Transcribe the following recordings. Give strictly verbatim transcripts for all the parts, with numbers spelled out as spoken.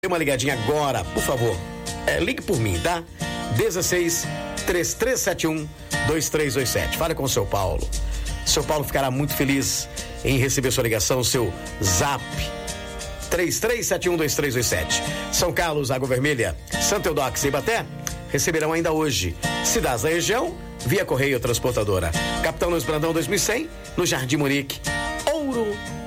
Dê uma ligadinha agora, por favor. É, ligue por mim, tá? dezesseis, três três sete um, dois três dois sete. Fale com o seu Paulo. Seu Paulo ficará muito feliz em receber sua ligação, seu zap. três três sete um, dois três dois sete. São Carlos, Água Vermelha, Santo Eudóxio e Ibaté receberão ainda hoje cidades da região via correio transportadora. Capitão Luiz Brandão dois mil e cem, no Jardim Monique, Ouro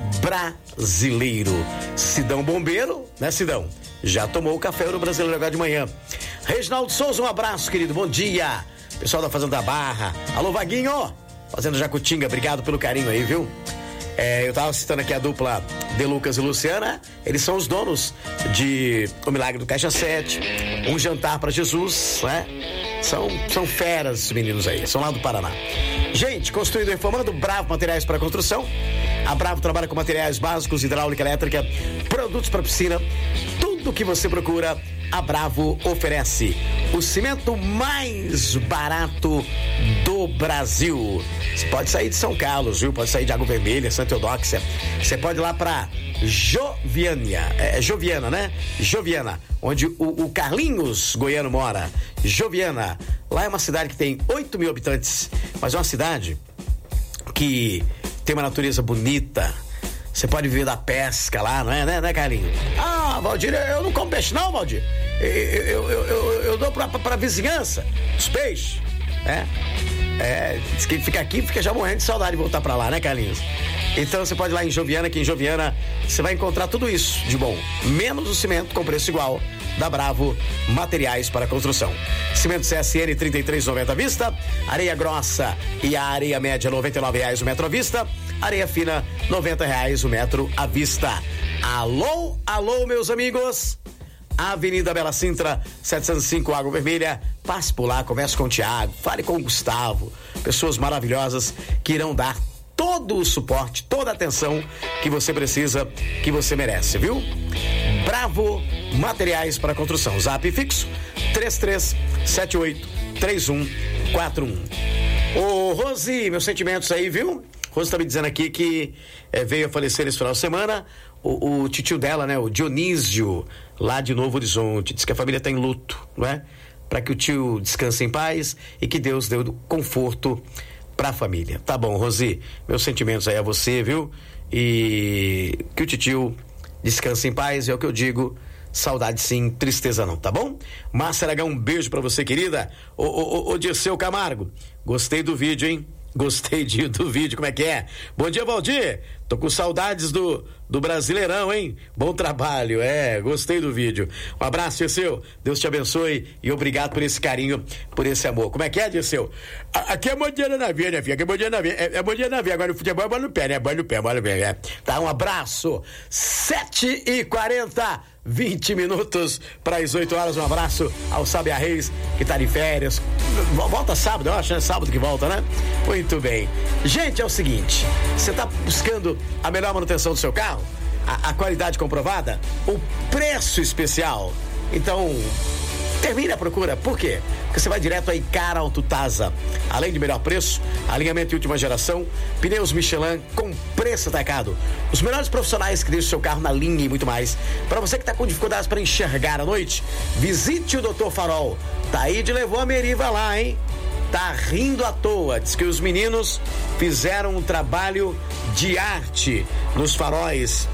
Brasileiro. Sidão Bombeiro, né, Sidão? Já tomou o café Ouro Brasileiro agora de manhã. Reginaldo Souza, um abraço, querido, bom dia. Pessoal da Fazenda da Barra. Alô, Vaguinho, Fazenda Jacutinga, obrigado pelo carinho aí, viu? É, eu tava citando aqui a dupla de Lucas e Luciana. Eles são os donos de O Milagre do Caixa sete, Um Jantar para Jesus, né? São, são feras esses meninos aí, são lá do Paraná. Gente, construindo e reformando, Bravo Materiais para Construção. A Bravo trabalha com materiais básicos, hidráulica, elétrica, produtos para piscina, tudo que você procura, a Bravo oferece. O cimento mais barato do Brasil. Você pode sair de São Carlos, viu? Pode sair de Água Vermelha, Santa Eudóxia. Você pode ir lá para Joviânia, é Joviana, né? Joviana, onde o, o Carlinhos Goiano mora. Joviana, lá é uma cidade que tem oito mil habitantes, mas é uma cidade que tem uma natureza bonita. Você pode viver da pesca lá, não é, né, né, Carlinhos? Ah, Valdir, eu não como peixe não, Valdir. Eu, eu, eu, eu, eu dou pra, pra, pra vizinhança os peixes, né? É, diz que fica aqui, fica já morrendo de saudade de voltar pra lá, né, Carlinhos? Então você pode ir lá em Joviana, que em Joviana você vai encontrar tudo isso de bom, menos o cimento com preço igual da Bravo Materiais para Construção. Cimento C S N trinta e três reais e noventa centavos à vista, areia grossa e a areia média noventa e nove reais o metro à vista, areia fina noventa reais o metro à vista. Alô, alô, meus amigos. Avenida Bela Sintra, setecentos e cinco, Água Vermelha. Passe por lá, converse com o Thiago, fale com o Gustavo, pessoas maravilhosas que irão dar todo o suporte, toda a atenção que você precisa, que você merece, viu? Bravo Materiais para Construção. Zap fixo três três sete oito, três um quatro um. Ô, Rosi, meus sentimentos aí, viu? Rosi tá me dizendo aqui que é, veio a falecer nesse final de semana o, o titio dela, né? O Dionísio, lá de Novo Horizonte. Diz que a família tá em luto, não é? Para que o tio descanse em paz e que Deus dê conforto pra família. Tá bom, Rosi, meus sentimentos aí a você, viu? E que o titio descanse em paz, é o que eu digo. Saudade sim, tristeza não, tá bom? Márcia Aragão, um beijo pra você, querida. Ô, ô, ô, ô Dirceu Camargo, gostei do vídeo, hein? Gostei de, do vídeo, como é que é? Bom dia, Valdir. Tô com saudades do, do Brasileirão, hein? Bom trabalho, é, gostei do vídeo. Um abraço, Dirceu. Deus te abençoe e obrigado por esse carinho, por esse amor. Como é que é, Dirceu? Aqui é bom dia na navia, né, filha? Aqui é bom dia na navia. É, é bom dia na navia. Agora o futebol é bola no pé, né? Bola no pé, bola no pé. É. Tá, um abraço. sete e quarenta, vinte minutos para as oito horas. Um abraço ao Sábia Reis, que tá de férias. Volta sábado, eu acho, é sábado que volta, né? Muito bem. Gente, é o seguinte, você tá buscando a melhor manutenção do seu carro? A, a qualidade comprovada? O preço especial? Então, termine a procura. Por quê? Porque você vai direto a Icara Autotasa. Além de melhor preço, alinhamento de última geração, pneus Michelin com preço atacado. Os melhores profissionais que deixam o seu carro na linha e muito mais. Para você que está com dificuldades para enxergar à noite, visite o doutor Farol. Taíde levou a Meriva lá, hein? Tá rindo à toa. Diz que os meninos fizeram um trabalho de arte nos faróis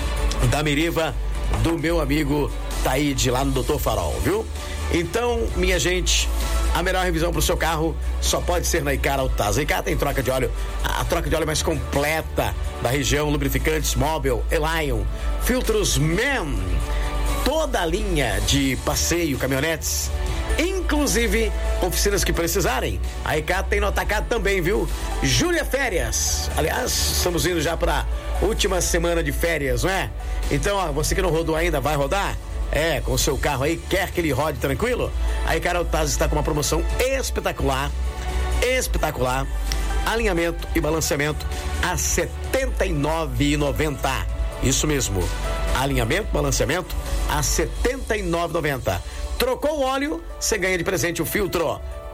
da Meriva do meu amigo Taíde, lá no doutor Farol, viu? Então, minha gente, a melhor revisão pro seu carro só pode ser na Icara Autotasa. A Icara tem troca de óleo, a troca de óleo mais completa da região, lubrificantes Mobil, Elion, filtros M E M, toda a linha de passeio, caminhonetes, inclusive oficinas que precisarem. A Icara tem no atacado também, viu? Júlia Férias. Aliás, estamos indo já para última semana de férias, não é? Então, ó, você que não rodou ainda, vai rodar? É, com o seu carro aí, quer que ele rode tranquilo? A Icara Autotasa está com uma promoção espetacular, espetacular, alinhamento e balanceamento a setenta e nove reais e noventa centavos. Isso mesmo, alinhamento, balanceamento a setenta e nove reais e noventa centavos. Trocou o óleo, você ganha de presente o filtro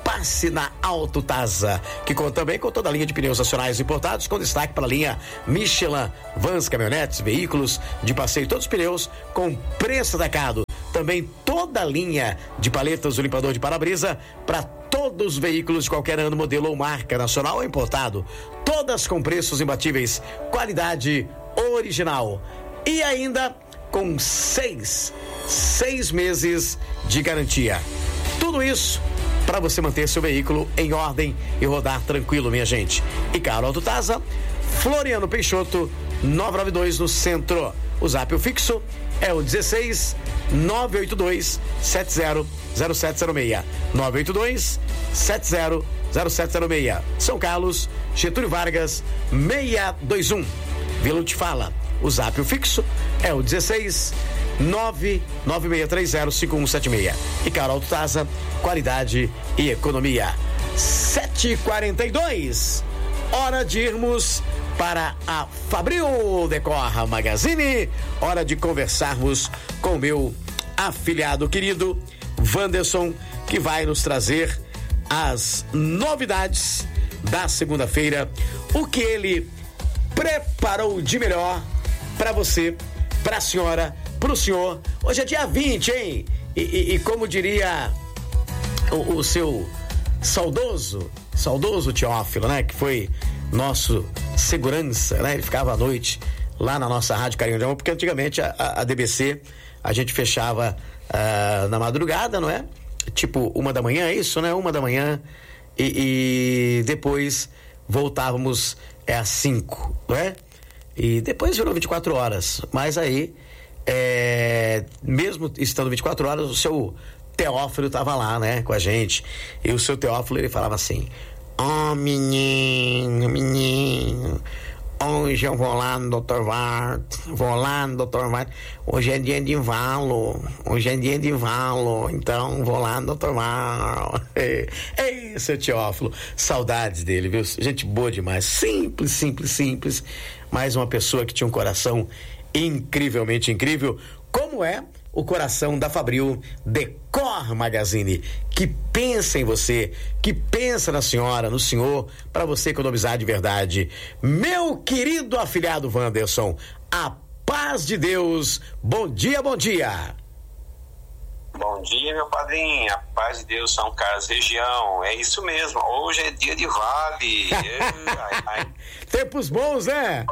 passe na Auto Tasa, que conta também com toda a linha de pneus nacionais importados, com destaque para a linha Michelin, vans, caminhonetes, veículos de passeio, todos os pneus com preço atacado. Também toda a linha de paletas do limpador de para-brisa para todos os veículos de qualquer ano, modelo ou marca, nacional ou importado. Todas com preços imbatíveis, qualidade original. E ainda com seis, seis meses de garantia. Tudo isso para você manter seu veículo em ordem e rodar tranquilo, minha gente. E Caro Auto Tasa, Floriano Peixoto, novecentos e noventa e dois no centro. O zap o fixo é o dezesseis, nove oito dois, sete zero zero sete zero seis. nove oito dois, sete zero zero sete zero seis. São Carlos, Getúlio Vargas, seiscentos e vinte e um. Vila te fala. O zap o fixo é o dezesseis, nove nove seis três zero cinco um sete seis. E Caro Auto Tasa, qualidade e economia. sete e quarenta e dois. Hora de irmos para a Fabril Decor Magazine. Hora de conversarmos com o meu afiliado querido Wanderson, que vai nos trazer as novidades da segunda-feira, o que ele preparou de melhor para você, para a senhora, para o senhor. Hoje é dia vinte, hein? E, e, e como diria o, o seu saudoso, saudoso Teófilo, né? Que foi nosso segurança, né? Ele ficava à noite lá na nossa Rádio Carinho de Amor, porque antigamente a, a, a D B C a gente fechava uh, na madrugada, não é? Tipo uma da manhã, é isso, né? Uma da manhã e, e depois voltávamos é às cinco, não é? E depois virou vinte e quatro horas, mas aí é, mesmo estando vinte e quatro horas, o seu Teófilo estava lá, né, com a gente, e o seu Teófilo, ele falava assim: ó, oh, menino, menino, hoje eu vou lá no doutor Vart, vou lá no doutor Vart, hoje é dia de valo, hoje é dia de valo, então vou lá no doutor Vart. Ei, seu Teófilo, saudades dele, viu? Gente boa demais, simples, simples, simples, mas uma pessoa que tinha um coração incrivelmente incrível, como é o coração da Fabril Decor Magazine, que pensa em você, que pensa na senhora, no senhor, para você economizar de verdade. Meu querido afilhado Wanderson, a paz de Deus, bom dia, bom dia. Bom dia, meu padrinho, a paz de Deus, São Carlos região, é isso mesmo, hoje é dia de vale. ai, ai. Tempos bons, né?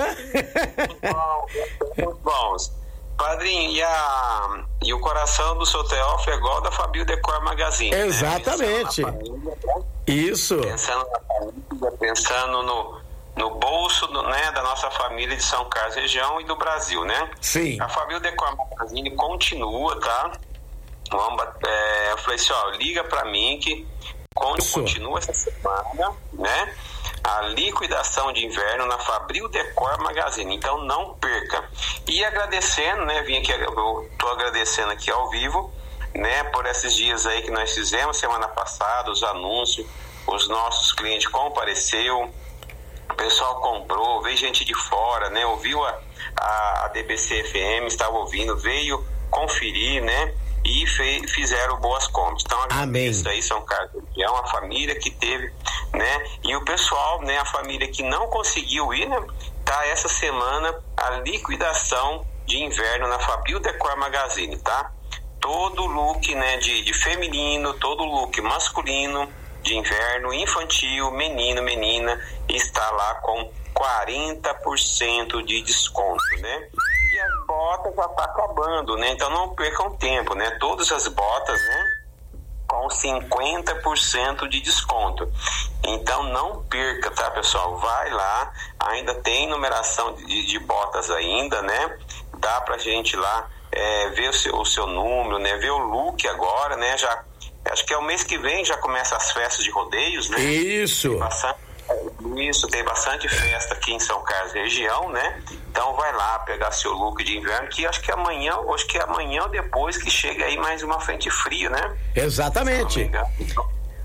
Tempos bons. Padrinho, e, a, e o coração do seu Teófilo é igual da Fabril Decor Magazine. Exatamente. Né? Família, isso. Pensando na família, pensando no, no bolso do, né, da nossa família de São Carlos região e do Brasil, né? Sim. A Fabril Decor Magazine continua, tá? Vamos, é, eu falei assim, ó, liga pra mim que continua essa semana, né? A liquidação de inverno na Fabril Decor Magazine, então não perca. E agradecendo, né, vim aqui, eu tô agradecendo aqui ao vivo, né, por esses dias aí que nós fizemos semana passada, os anúncios, os nossos clientes compareceu, o pessoal comprou, veio gente de fora, né, ouviu a, a, a D B C F M, estava ouvindo, veio conferir, né, e fez, fizeram boas compras. Então, agradeço aí, São Carlos região, a família que teve, né? E o pessoal, né? A família que não conseguiu ir, né? Tá essa semana a liquidação de inverno na Fabril Decor Magazine, tá? Todo look, né? De, de feminino, todo look masculino, de inverno, infantil, menino, menina, está lá com quarenta por cento de desconto, né? E as botas já tá acabando, né? Então não percam tempo, né? Todas as botas, né? Com cinquenta por cento de desconto. Então não perca, tá, pessoal? Vai lá, ainda tem numeração de, de botas ainda, né? Dá pra gente lá é, ver o seu, o seu número, né? Ver o look agora, né? Já, acho que é o mês que vem, já começa as festas de rodeios, né? Isso! Tem bastante, isso, tem bastante festa aqui em São Carlos região, né? Então vai lá pegar seu look de inverno, que acho que amanhã, acho que amanhã ou depois que chega aí mais uma frente fria, né? Exatamente.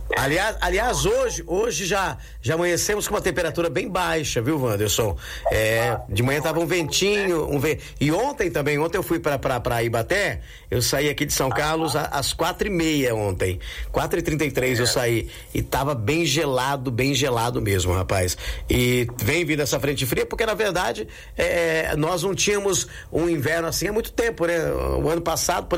Aliás, aliás hoje, hoje já, já amanhecemos com uma temperatura bem baixa, viu, Wanderson? É, de manhã tava um ventinho, um ve... e ontem também, ontem eu fui para Ibaté, eu saí aqui de São Carlos às quatro e meia ontem, quatro e trinta e três eu saí, e tava bem gelado, bem gelado mesmo, rapaz. E vem vindo essa frente fria, porque na verdade é, nós não tínhamos um inverno assim há muito tempo, né? O ano passado, por